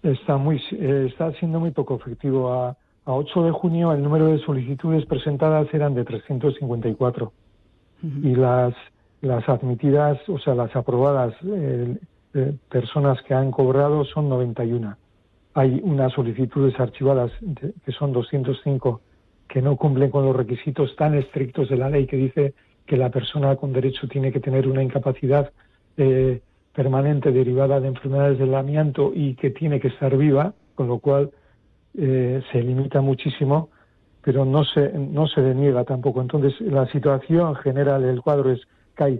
está siendo muy poco efectivo. A 8 de junio el número de solicitudes presentadas eran de 354 y las admitidas, o sea, las aprobadas, personas que han cobrado son 91. Hay unas solicitudes archivadas que son 205 que no cumplen con los requisitos tan estrictos de la ley, que dice que la persona con derecho tiene que tener una incapacidad permanente derivada de enfermedades del amianto y que tiene que estar viva, con lo cual se limita muchísimo, pero no se deniega tampoco. Entonces, la situación general del cuadro es que hay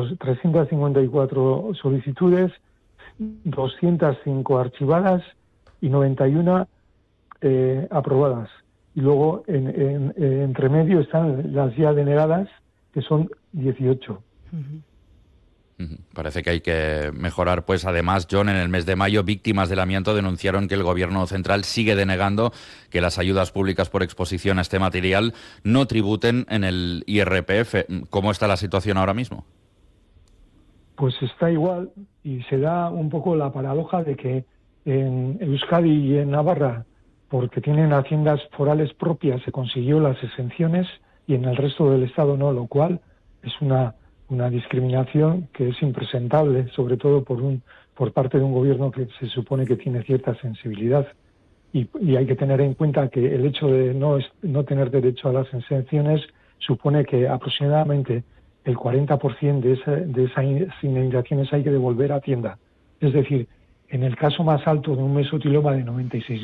354 solicitudes, 205 archivadas y 91 aprobadas. Y luego, entre medio, están las ya denegadas, que son 18. Parece que hay que mejorar. Pues además, John, en el mes de mayo, víctimas del amianto denunciaron que el Gobierno central sigue denegando que las ayudas públicas por exposición a este material no tributen en el IRPF. ¿Cómo está la situación ahora mismo? Pues está igual, y se da un poco la paradoja de que en Euskadi y en Navarra, porque tienen haciendas forales propias, se consiguió las exenciones y en el resto del Estado no, lo cual es una discriminación que es impresentable, sobre todo por parte de un gobierno que se supone que tiene cierta sensibilidad. Y hay que tener en cuenta que el hecho de no tener derecho a las exenciones supone que aproximadamente el 40% de esas indemnizaciones hay que devolver a Hacienda. Es decir, en el caso más alto de un mesotiloma de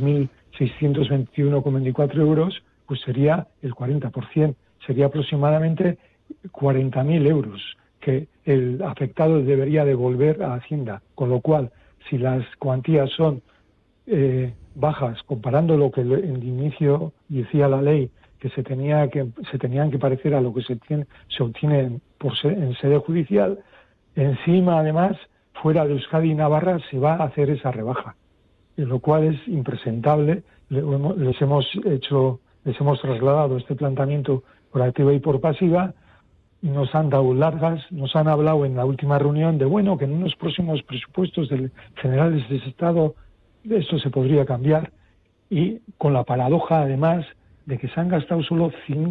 96.621,24 euros, pues sería el 40%, sería aproximadamente 40.000 euros que el afectado debería devolver a Hacienda, con lo cual, si las cuantías son bajas, comparando lo que en inicio decía la ley, que se tenían que parecer a lo que se obtiene en sede judicial, encima, además, fuera de Euskadi y Navarra se va a hacer esa rebaja, lo cual es impresentable. Les hemos trasladado este planteamiento por activa y por pasiva, y nos han dado largas, nos han hablado en la última reunión de, bueno, que en unos próximos presupuestos generales de ese Estado esto se podría cambiar, y con la paradoja, además, de que se han gastado solo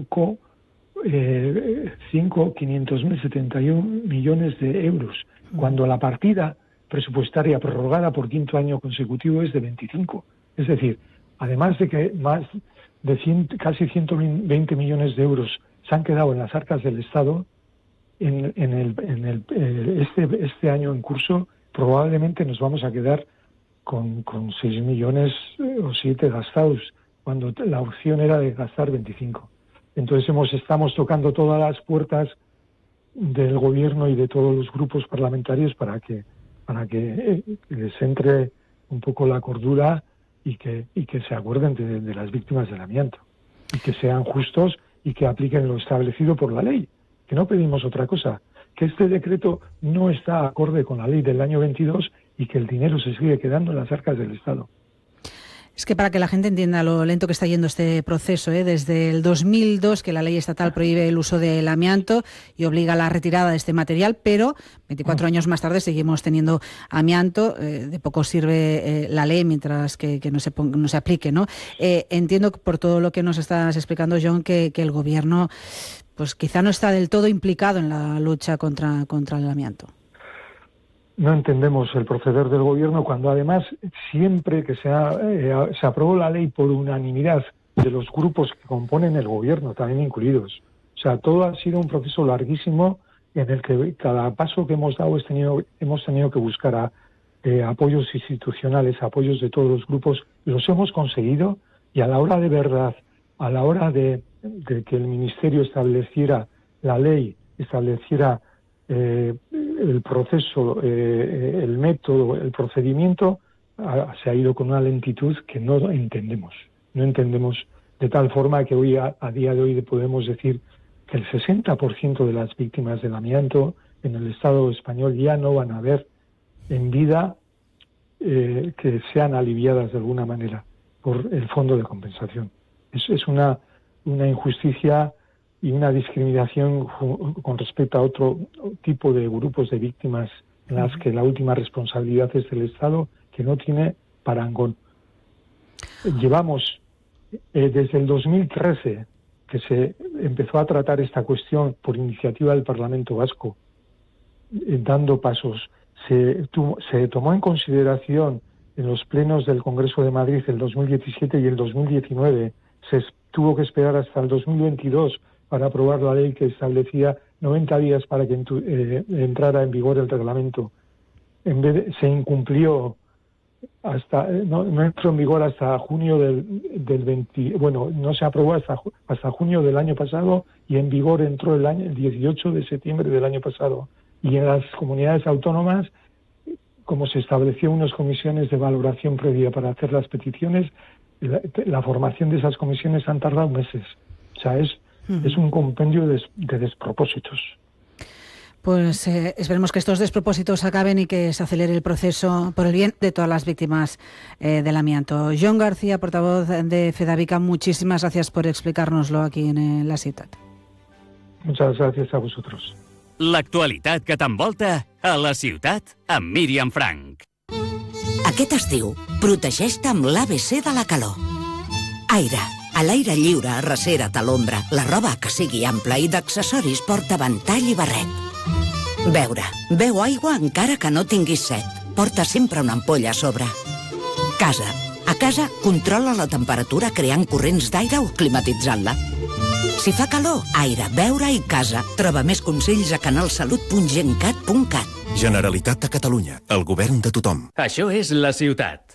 5.500.071 millones de euros, cuando la partida presupuestaria prorrogada por quinto año consecutivo es de 25. Es decir, además de que más de casi 120 millones de euros se han quedado en las arcas del Estado, este año en curso probablemente nos vamos a quedar con 6 millones o 7 gastados, cuando la opción era de gastar 25. Entonces estamos tocando todas las puertas del Gobierno y de todos los grupos parlamentarios para que les entre un poco la cordura y que se acuerden de las víctimas del amianto, y que sean justos y que apliquen lo establecido por la ley, que no pedimos otra cosa, que este decreto no está acorde con la ley del año 22 y que el dinero se sigue quedando en las arcas del Estado. Es que para que la gente entienda lo lento que está yendo este proceso, desde el 2002 que la ley estatal prohíbe el uso del amianto y obliga a la retirada de este material, pero 24 años más tarde seguimos teniendo amianto. De poco sirve la ley mientras que no se aplique, ¿no? Entiendo por todo lo que nos estás explicando, John, que el Gobierno pues quizá no está del todo implicado en la lucha contra el amianto. No entendemos el proceder del Gobierno cuando, además, siempre que se aprobó la ley por unanimidad de los grupos que componen el Gobierno, también incluidos. O sea, todo ha sido un proceso larguísimo en el que cada paso que hemos dado hemos tenido que buscar apoyos institucionales, apoyos de todos los grupos. Los hemos conseguido, y a la hora de verdad, a la hora de que el Ministerio estableciera la ley, estableciera el proceso, el método, el procedimiento, se ha ido con una lentitud que no entendemos, de tal forma que hoy, a día de hoy, podemos decir que el 60% de las víctimas del amianto en el Estado español ya no van a ver en vida que sean aliviadas de alguna manera por el fondo de compensación. Es una injusticia y una discriminación con respecto a otro tipo de grupos de víctimas en las que la última responsabilidad es del Estado, que no tiene parangón. Llevamos desde el 2013 que se empezó a tratar esta cuestión por iniciativa del Parlamento Vasco, dando pasos. Se tomó en consideración en los plenos del Congreso de Madrid el 2017 y el 2019. Se tuvo que esperar hasta el 2022 para aprobar la ley que establecía 90 días para que entrara en vigor el reglamento. Se incumplió no entró en vigor hasta junio del 20, no se aprobó hasta junio del año pasado, y en vigor entró el 18 de septiembre del año pasado. Y en las comunidades autónomas, como se estableció unas comisiones de valoración previa para hacer las peticiones, la formación de esas comisiones han tardado meses. O sea, es un compendio de despropósitos. Pues esperemos que estos despropósitos acaben y que se acelere el proceso por el bien de todas las víctimas del amianto. Jon García, portavoz de Fedavica, muchísimas gracias por explicárnoslo aquí en la ciutat. Muchas gracias a vosotros. L'actualitat que t'envolta a la ciutat amb Míriam Frank. Aquest estiu, protegeix-te amb l'ABC de la calor. Aire. A l'aire lliure, arrecera't a l'ombra. La roba que sigui ampla i d'accessoris porta ventall i barret. Beure. Beu aigua encara que no tinguis set. Porta sempre una ampolla a sobre. Casa. A casa, controla la temperatura creant corrents d'aire o climatitzant-la. Si fa calor, aire, beure i casa. Troba més consells a canalsalut.gencat.cat. Generalitat de Catalunya, el govern de tothom. Això és la ciutat.